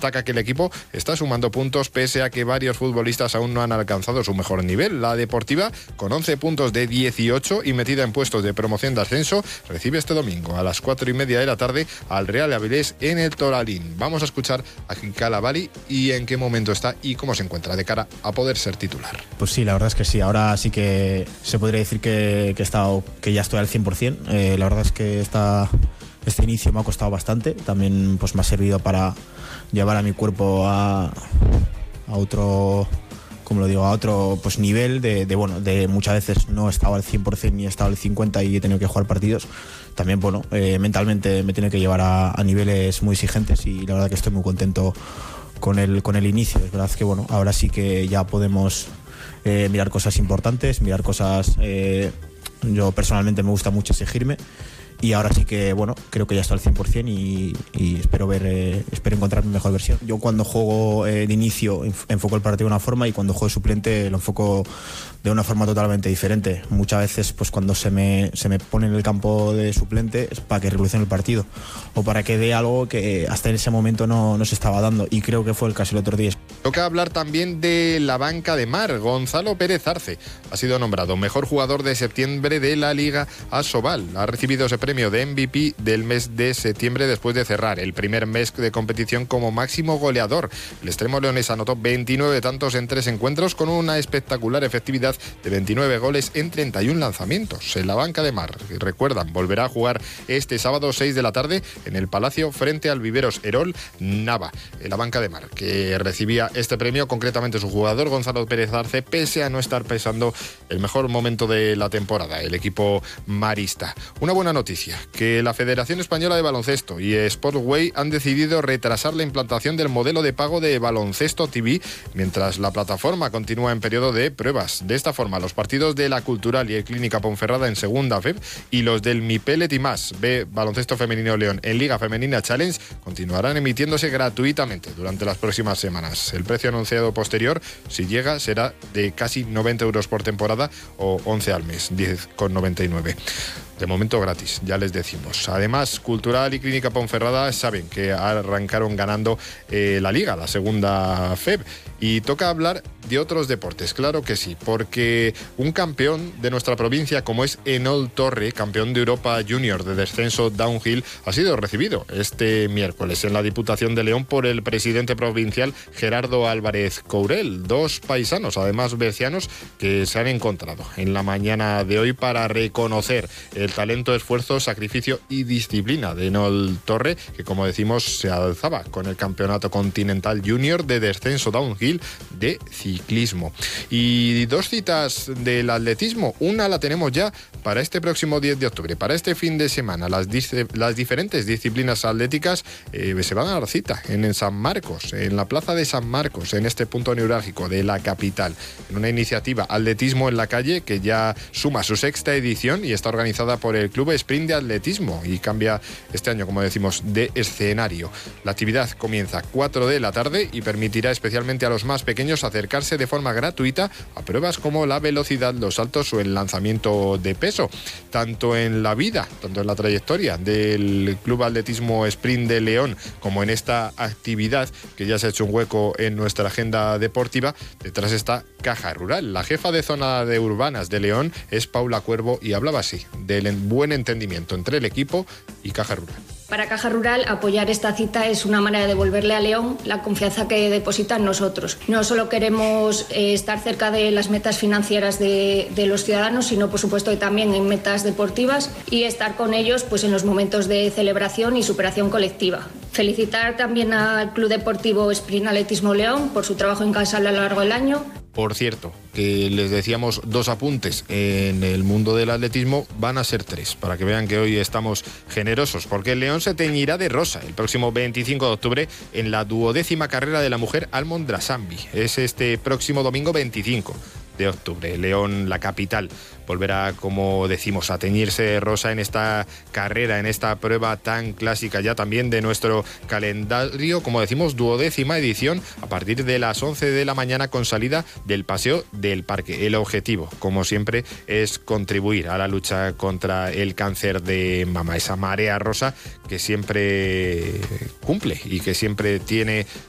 destaca que el equipo está sumando puntos pese a que varios futbolistas aún no han alcanzado su mejor nivel. La Deportiva, con 11 puntos de 18 y metida en puestos de promoción de ascenso, recibe este domingo a las 4:30 de la tarde al Real Avilés en el Toralín. Vamos a escuchar a Kikala Bali y en qué momento está y cómo se encuentra de cara a poder ser titular. Pues sí, la verdad es que sí. Ahora sí que se podría decir que ya estoy al 100%. La verdad es que este inicio me ha costado bastante. También pues me ha servido para llevar a mi cuerpo a otro, como lo digo, a otro pues nivel de muchas veces no he estado al 100% ni he estado al 50% y he tenido que jugar partidos. También mentalmente me tiene que llevar a niveles muy exigentes y la verdad que estoy muy contento con el inicio. Es verdad que ahora sí que ya podemos mirar cosas importantes, mirar cosas. Yo personalmente me gusta mucho exigirme y ahora sí que creo que ya estoy al 100% y espero encontrar mi mejor versión. Yo cuando juego de inicio enfoco el partido de una forma y cuando juego de suplente lo enfoco de una forma totalmente diferente. Muchas veces pues cuando se me pone en el campo de suplente es para que revolucione el partido o para que dé algo que hasta en ese momento no se estaba dando y creo que fue el caso el otro día. Toca hablar también de la banca de Mar. Gonzalo Pérez Arce ha sido nombrado mejor jugador de septiembre de la Liga ASOVAL. Ha recibido ese premio de MVP del mes de septiembre después de cerrar el primer mes de competición como máximo goleador. El extremo leonés anotó 29 tantos en 3 encuentros con una espectacular efectividad de 29 goles en 31 lanzamientos. En la banca de Mar, recuerdan, volverá a jugar este sábado 6 de la tarde en el Palacio frente al Viveros Erol Nava. En la banca de Mar, que recibía este premio, concretamente su jugador Gonzalo Pérez Arce, pese a no estar pesando el mejor momento de la temporada, el equipo marista. Una buena noticia, que la Federación Española de Baloncesto y Sportway han decidido retrasar la implantación del modelo de pago de Baloncesto TV mientras la plataforma continúa en periodo de pruebas. De esta forma, los partidos de la Cultural y el Clínica Ponferrada en Segunda FEB y los del Mipelet y más B Baloncesto Femenino León en Liga Femenina Challenge continuarán emitiéndose gratuitamente durante las próximas semanas. El precio anunciado posterior, si llega, será de casi 90 euros por temporada o 11 al mes, 10,99. De momento gratis, ya les decimos. Además, Cultural y Clínica Ponferrada saben que arrancaron ganando la Liga, la segunda FEB. Y toca hablar de otros deportes, claro que sí, porque un campeón de nuestra provincia como es Enol Torre, campeón de Europa Junior de descenso downhill, ha sido recibido este miércoles en la Diputación de León por el presidente provincial Gerardo Álvarez Courel. 2 paisanos, además bercianos, que se han encontrado en la mañana de hoy para reconocer el talento, esfuerzo, sacrificio y disciplina de Enol Torre, que como decimos se alzaba con el campeonato continental junior de descenso downhill de ciclismo. Y 2 citas del atletismo, una la tenemos ya para este próximo 10 de octubre, para este fin de semana. Las diferentes disciplinas atléticas se van a dar cita en San Marcos, en la plaza de San Marcos, en este punto neurálgico de la capital, en una iniciativa Atletismo en la Calle que ya suma su 6ª edición y está organizada por el Club Sprint de Atletismo y cambia este año, como decimos, de escenario. La actividad comienza a 4 de la tarde y permitirá especialmente a los más pequeños acercarse de forma gratuita a pruebas como la velocidad, los saltos o el lanzamiento de peso. Tanto en la vida, tanto en la trayectoria del Club Atletismo Sprint de León como en esta actividad que ya se ha hecho un hueco en nuestra agenda deportiva, detrás está Caja Rural. La jefa de zona de urbanas de León es Paula Cuervo y hablaba así del buen entendimiento entre el equipo y Caja Rural. Para Caja Rural, apoyar esta cita es una manera de devolverle a León la confianza que deposita en nosotros. No solo queremos estar cerca de las metas financieras de los ciudadanos, sino por supuesto también en metas deportivas y estar con ellos pues, en los momentos de celebración y superación colectiva. Felicitar también al Club Deportivo Sprint Atletismo León por su trabajo incansable a lo largo del año. Por cierto, que les decíamos 2 apuntes en el mundo del atletismo, van a ser 3, para que vean que hoy estamos generosos, porque el León se teñirá de rosa el próximo 25 de octubre en la 12ª carrera de la mujer Almond Drasambi. Es este próximo domingo 25 de octubre. León, la capital, volverá, como decimos, a teñirse de rosa en esta carrera, en esta prueba tan clásica ya también de nuestro calendario, como decimos, 12ª edición a partir de las 11 de la mañana con salida del Paseo del Parque. El objetivo, como siempre, es contribuir a la lucha contra el cáncer de mama, esa marea rosa que siempre cumple y que siempre tiene